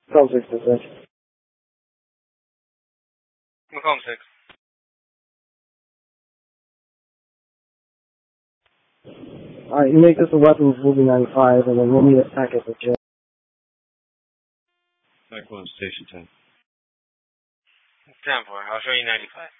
Macomb 6 to 6. Macomb 6. Alright, you make this a weapons moving 95, and then we'll meet at packet with J. Cyclone Station 10. 10-4, I'll show you 95.